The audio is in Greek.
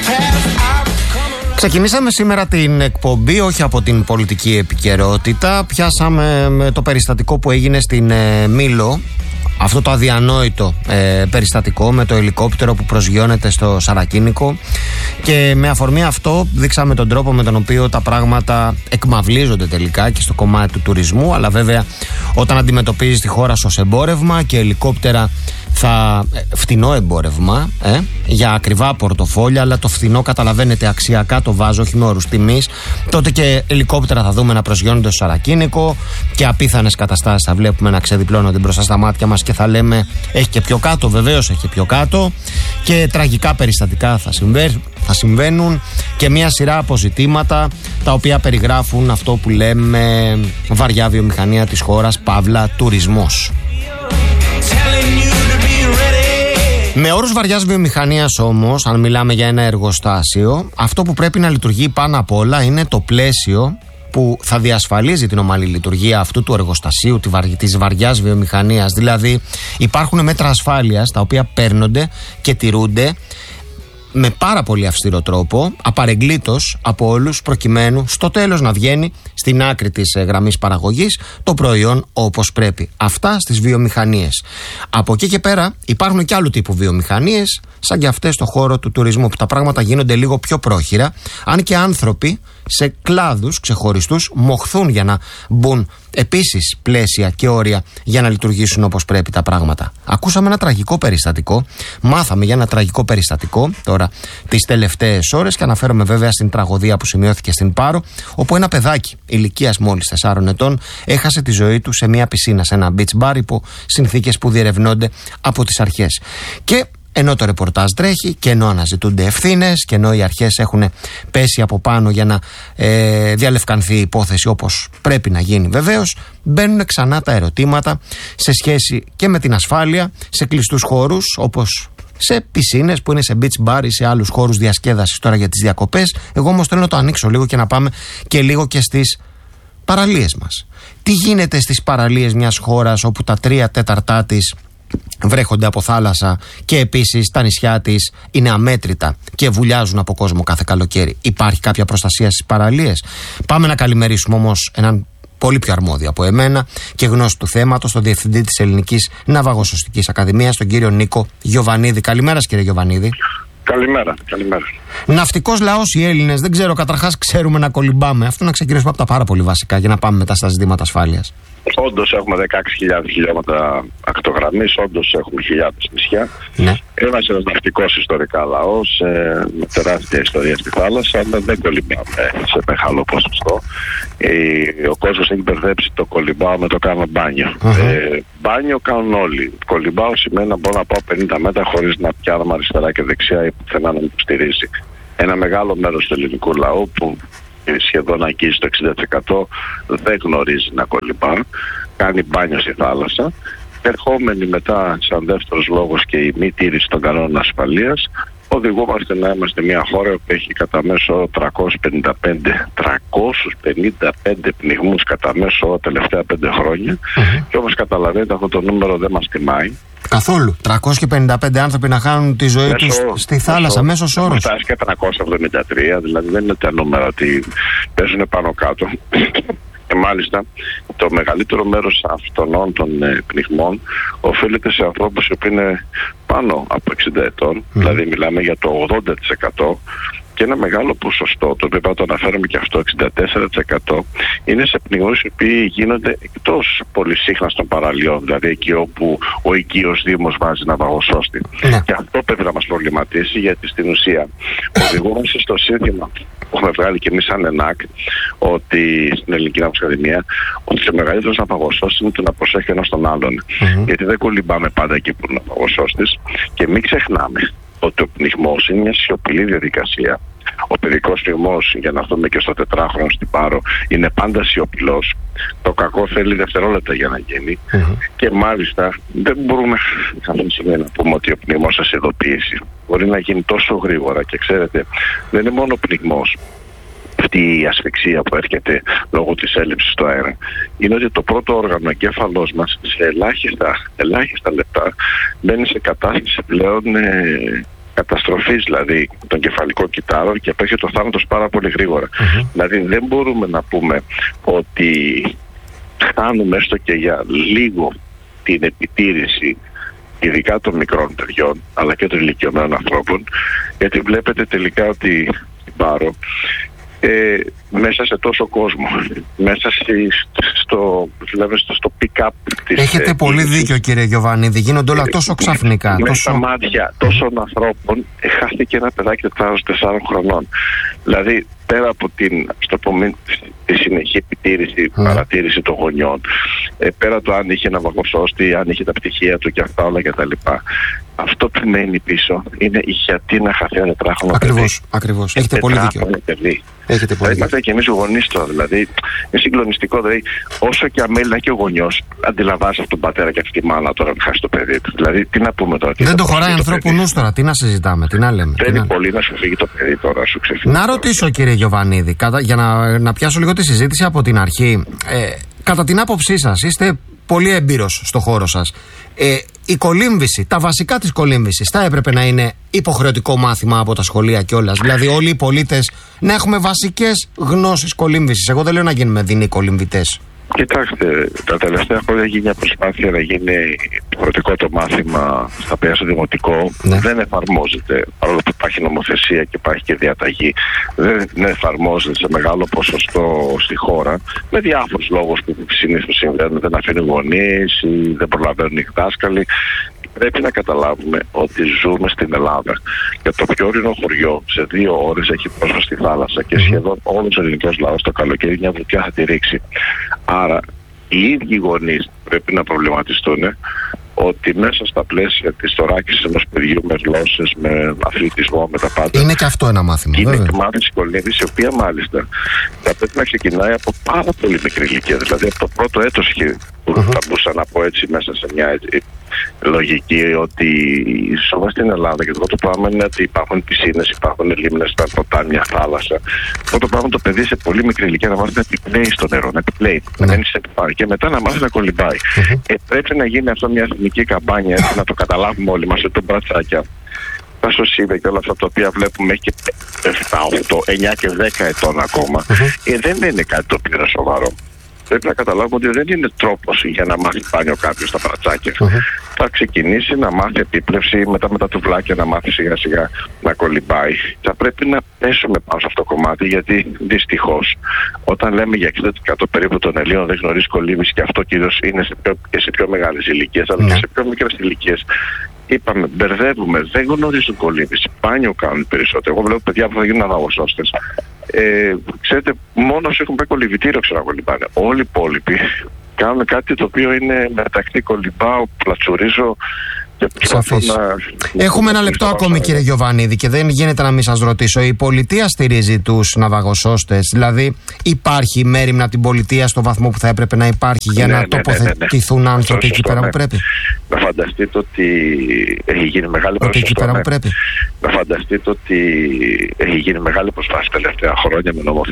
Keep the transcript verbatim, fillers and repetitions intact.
Ξεκινήσαμε σήμερα την εκπομπή όχι από την πολιτική επικαιρότητα. Πιάσαμε το περιστατικό που έγινε στην ε, Μήλο. Αυτό το αδιανόητο ε, περιστατικό με το ελικόπτερο που προσγειώνεται στο Σαρακίνικο, και με αφορμή αυτό δείξαμε τον τρόπο με τον οποίο τα πράγματα εκμαυλίζονται τελικά και στο κομμάτι του τουρισμού. Αλλά βέβαια όταν αντιμετωπίζεις τη χώρα ως εμπόρευμα και ελικόπτερα θα φτηνό εμπόρευμα ε, για ακριβά πορτοφόλια, αλλά το φτηνό καταλαβαίνετε αξιακά το βάζω, όχι με όρους τιμής, τότε και ελικόπτερα θα δούμε να προσγειώνονται στο Σαρακίνικο και απίθανες καταστάσεις θα βλέπουμε να ξεδιπλώνονται μπροστά στα μάτια μας και θα λέμε έχει και πιο κάτω. Βεβαίως έχει και πιο κάτω, και τραγικά περιστατικά θα, συμβαίνουν, θα συμβαίνουν και μια σειρά αποζητήματα τα οποία περιγράφουν αυτό που λέμε βαριά βιομηχανία της χώρας, παύλα τουρισμός. Με όρους βαριάς βιομηχανίας όμως, αν μιλάμε για ένα εργοστάσιο, αυτό που πρέπει να λειτουργεί πάνω απ' όλα είναι το πλαίσιο που θα διασφαλίζει την ομαλή λειτουργία αυτού του εργοστασίου, της βαριάς βιομηχανίας. Δηλαδή υπάρχουν μέτρα ασφάλειας τα οποία παίρνονται και τηρούνται με πάρα πολύ αυστηρό τρόπο, απαρεγκλήτως από όλους, προκειμένου στο τέλος να βγαίνει στην άκρη της γραμμής παραγωγής το προϊόν όπως πρέπει. Αυτά στις βιομηχανίες. Από εκεί και πέρα υπάρχουν και άλλου τύπου βιομηχανίες, σαν και αυτές στο χώρο του τουρισμού, που τα πράγματα γίνονται λίγο πιο πρόχειρα, αν και άνθρωποι σε κλάδους ξεχωριστούς μοχθούν για να μπουν επίσης πλαίσια και όρια για να λειτουργήσουν όπως πρέπει τα πράγματα. Ακούσαμε ένα τραγικό περιστατικό, μάθαμε για ένα τραγικό περιστατικό τώρα τις τελευταίες ώρες, και αναφέρομαι βέβαια στην τραγωδία που σημειώθηκε στην Πάρο, όπου ένα παιδάκι ηλικίας μόλις τεσσάρων ετών έχασε τη ζωή του σε μια πισίνα, σε ένα beach bar, υπό συνθήκες που διερευνώνται από τις αρχές. Και ενώ το ρεπορτάζ τρέχει και ενώ αναζητούνται ευθύνες και ενώ οι αρχές έχουν πέσει από πάνω για να ε, διαλευκανθεί η υπόθεση όπως πρέπει να γίνει βεβαίως, μπαίνουν ξανά τα ερωτήματα σε σχέση και με την ασφάλεια σε κλειστούς χώρους, όπως σε πισίνες που είναι σε beach bar ή σε άλλους χώρους διασκέδασης τώρα για τις διακοπές. Εγώ όμως θέλω να το ανοίξω λίγο και να πάμε και λίγο και στις παραλίες μας. Τι γίνεται στις παραλίες μιας χώρας όπου τα τρία τέταρτά της βρέχονται από θάλασσα και επίσης τα νησιά της είναι αμέτρητα και βουλιάζουν από κόσμο κάθε καλοκαίρι? Υπάρχει κάποια προστασία στις παραλίες? Πάμε να καλημερίσουμε όμως έναν πολύ πιο αρμόδιο από εμένα και γνώση του θέματος, τον Διευθυντή της Ελληνικής Ναυαγοσωστικής Ακαδημίας, τον κύριο Νίκο Γιοβανίδη. Καλημέρα, κύριε Γιοβανίδη. Καλημέρα, καλημέρα. Ναυτικός λαός οι Έλληνες, δεν ξέρω, καταρχάς ξέρουμε να κολυμπάμε. Αυτό να ξεκινήσουμε από τα πάρα πολύ βασικά για να πάμε μετά στα ζητήματα ασφάλειας. Όντως έχουμε δεκαέξι χιλιάδες χιλιόμετρα ακτογραμμής, όντως έχουμε χιλιάδες νησιά. Ναι. Είμαστε ένας ναυτικός ιστορικά λαός, ε, με τεράστια ιστορία στη θάλασσα, αλλά δεν κολυμπάμε σε μεγάλο ποσοστό. Ε, ο κόσμος έχει μπερδέψει το κολυμπάω με το κάνω μπάνιο. Uh-huh. Ε, μπάνιο κάνουν όλοι. Κολυμπάω σημαίνει να μπορώ να πάω πενήντα μέτρα χωρίς να πιάνω αριστερά και δεξιά ή πουθενά να μου στηρίζει. Ένα μεγάλο μέρος του ελληνικού λαού που σχεδόν αγγίζει το εξήντα τοις εκατό δεν γνωρίζει να κολυμπά, κάνει μπάνιο στη θάλασσα. Ερχόμενοι μετά, σαν δεύτερος λόγος και η μη τήρηση των κανόνων ασφαλείας, οδηγούμαστε να είμαστε μια χώρα που έχει κατά μέσο τριακόσιους πενήντα πέντε πνιγμούς κατά μέσο τα τελευταία πέντε χρόνια. Mm-hmm. Και όπως καταλαβαίνετε, αυτό το νούμερο δεν μας τιμάει. Καθόλου. τριακόσιοι πενήντα πέντε άνθρωποι να χάνουν τη ζωή τους στη θάλασσα, μέσος όρος. Φτάσει και τριακόσια εβδομήντα τρία, δηλαδή δεν είναι τα νούμερα ότι παίζουν πάνω κάτω. Και μάλιστα το μεγαλύτερο μέρος αυτών των ε, πνιγμών οφείλεται σε ανθρώπους που είναι πάνω από εξήντα ετών, mm. δηλαδή μιλάμε για το ογδόντα τοις εκατό, και ένα μεγάλο ποσοστό, το οποίο το αναφέρουμε και αυτό, εξήντα τέσσερα τοις εκατό, είναι σε πνιγμούς οι οποίοι γίνονται εκτός πολυσύχναστων παραλιών, δηλαδή εκεί όπου ο οικείος Δήμος βάζει ναυαγοσώστη. Mm. Και αυτό πρέπει να μας προβληματίσει, γιατί στην ουσία οδηγούμαστε στο σύνθημα που έχουμε βγάλει και εμείς σαν ΕΝΑΚ, ότι στην Ελληνική Ναυαγοσωστική Ακαδημία, ότι ο μεγαλύτερος ναυαγοσώστης είναι το να προσέχει ένας τον άλλον. Mm-hmm. Γιατί δεν κολυμπάμε πάντα εκεί που είναι ο ναυαγοσώστης, και μην ξεχνάμε ότι ο πνιγμός είναι μια σιωπηλή διαδικασία. Ο παιδικός πνιγμός, για να δούμε και στο τετράχρονο στην Πάρο, είναι πάντα σιωπηλός. Το κακό θέλει δευτερόλεπτα για να γίνει. Mm-hmm. Και μάλιστα δεν μπορούμε αυτή τη στιγμή να πούμε ότι ο πνιγμός σας ειδοποιήσει. Μπορεί να γίνει τόσο γρήγορα, και ξέρετε, δεν είναι μόνο ο πνιγμός. Αυτή η ασφυξία που έρχεται λόγω της έλλειψης του αέρα είναι ότι το πρώτο όργανο, ο εγκέφαλός μας, σε ελάχιστα, ελάχιστα λεπτά μπαίνει σε κατάσταση πλέον ε, καταστροφής δηλαδή των κεφαλικών κυτάρων και απέχει το θάνατος πάρα πολύ γρήγορα. Mm-hmm. Δηλαδή δεν μπορούμε να πούμε ότι χάνουμε έστω και για λίγο την επιτήρηση ειδικά των μικρών παιδιών αλλά και των ηλικιωμένων ανθρώπων, γιατί βλέπετε τελικά ότι Πάρο ε, μέσα σε τόσο κόσμο, μέσα στη, στο, δηλαδή στο, στο pick-up της... Έχετε ε, πολύ της, δίκιο κύριε Γιωβανίδη, γίνονται όλα τόσο ξαφνικά. Με τόσο... στα μάτια τόσων ανθρώπων ε, χάθηκε ένα παιδάκι τεσσάρων χρονών. Δηλαδή πέρα από την, στο πούμε, τη συνεχή επιτήρηση, mm. παρατήρηση των γονιών, ε, πέρα το αν είχε ένα βαγοσώστη, αν είχε τα πτυχία του και αυτά όλα κτλ. Αυτό που μένει πίσω είναι γιατί να χαθεί ένα τετράχρονο παιδί. Ακριβώς, ακριβώς. Έχετε πολύ δίκιο. Παιδί. Έχετε πολύ είμαστε δίκιο. Και εμείς οι γονείς τώρα, δηλαδή είναι συγκλονιστικό. Δηλαδή, όσο και αμέλει και ο γονιός, αντιλαμβάνεσαι αυτόν τον πατέρα και αυτή τη μάνα τώρα να χάσει το παιδί του. Δηλαδή, τι να πούμε τώρα. Δεν το χωράει ανθρώπου νους τώρα, τι να συζητάμε, τι να λέμε. Θέλει πολύ να σου φύγει το παιδί τώρα, σου ξεφύγει. Να ρωτήσω κύριε Γιωβανίδη, για να, να πιάσω λίγο τη συζήτηση από την αρχή. Ε, κατά την άποψή σας, είστε πολύ εμπειρος στο χώρο σας. Ε, η κολύμβηση, τα βασικά της κολύμβησης θα έπρεπε να είναι υποχρεωτικό μάθημα από τα σχολεία κιόλας. Δηλαδή όλοι οι πολίτες να έχουμε βασικές γνώσεις κολύμβησης. Εγώ δεν λέω να γίνουμε δεινοί κολυμβητές. Κοιτάξτε, τα τελευταία χρόνια γίνει μια προσπάθεια να γίνει υποχρεωτικό το μάθημα στα παιδιά στο δημοτικό. Ναι. Δεν εφαρμόζεται, παρόλο που υπάρχει νομοθεσία και υπάρχει και διαταγή, δεν εφαρμόζεται σε μεγάλο ποσοστό στη χώρα, με διάφορους λόγους που συνήθως συμβαίνουν, δεν αφήνουν γονείς ή δεν προλαβαίνουν οι δάσκαλοι. Πρέπει να καταλάβουμε ότι ζούμε στην Ελλάδα και το πιο ορεινό χωριό σε δύο ώρες έχει πρόσβαση στη θάλασσα και σχεδόν όλος ο ελληνικός λαός το καλοκαίρι μια βουτιά θα τη ρίξει. Άρα οι ίδιοι γονείς πρέπει να προβληματιστούν ότι μέσα στα πλαίσια της θωράκισης ενός παιδιού με γλώσσες, με αθλητισμό, με τα πάντα. Είναι και αυτό ένα μάθημα. Είναι και μάθηση κολύμβηση, η οποία μάλιστα θα πρέπει να ξεκινάει από πάρα πολύ μικρή ηλικία. Δηλαδή από το πρώτο έτος που uh-huh. θα μπορούσα να πω έτσι μέσα σε μια έτσι, λογική ότι ζούμε στην Ελλάδα και το πρώτο πράγμα είναι ότι υπάρχουν πισίνες, υπάρχουν λίμνες, υπάρχουν ποτάμια, θάλασσα. Το πρώτο πράγμα το παιδί σε πολύ μικρή ηλικία να μάθει να επιπλέει στο νερό, να επιπλέει, να μένει σε επιπλέει και μετά να μάθει να κολυμπάει. Uh-huh. Ε, πρέπει να γίνει αυτό μια εθνική καμπάνια, έτσι, να το καταλάβουμε όλοι μας, τον μπρατσάκια. Τα σωσίδια και όλα αυτά τα οποία βλέπουμε έχει και επτά, οκτώ, εννιά και δέκα ετών ακόμα. Uh-huh. Ε, δεν είναι κάτι το οποίο είναι σοβαρό. Πρέπει να καταλάβουμε ότι δεν είναι τρόπος για να μάθει μπάνιο κάποιος στα μπρατσάκια. Uh-huh. Θα ξεκινήσει να μάθει επίπλευση, μετά με τα τουβλάκια να μάθει σιγά σιγά να κολυμπάει. Θα πρέπει να πέσουμε πάνω σε αυτό το κομμάτι, γιατί δυστυχώς όταν λέμε για εξήντα τοις εκατό περίπου των Ελλήνων δεν γνωρίζει κολύμβηση, και αυτό κυρίως είναι σε πιο, και σε πιο μεγάλες ηλικίες, αλλά και σε πιο μικρές ηλικίες. Είπαμε, μπερδεύουμε, δεν γνωρίζουν κολύμβηση. Μπάνιο κάνουν περισσότερο. Εγώ βλέπω παιδιά που θα γίνουν αναγωσώστες. Ε, ξέρετε, μόνο όσοι έχουν πάει κολυμβητήριο ξανακολυμπάνε. Όλοι οι υπόλοιποι κάνουν κάτι το οποίο είναι μεταξύ κολυμπάω, πλατσουρίζω. Σαφής. Να... Έχουμε ένα λεπτό ακόμη κύριε Γιωβανίδη και δεν γίνεται να μην σας ρωτήσω. Η πολιτεία στηρίζει τους ναυαγοσώστες, δηλαδή υπάρχει μέριμνα από την πολιτεία στο βαθμό που θα έπρεπε να υπάρχει για ναι, να ναι, τοποθετηθούν ναι, ναι, ναι. άνθρωποι εκεί πέρα που πρέπει? Να φανταστείτε ότι έχει γίνει μεγάλη προσπάθεια. Να φανταστείτε ότι έχει γίνει μεγάλη προσπάθεια τα τελευταία χρόνια με νομοθεσία.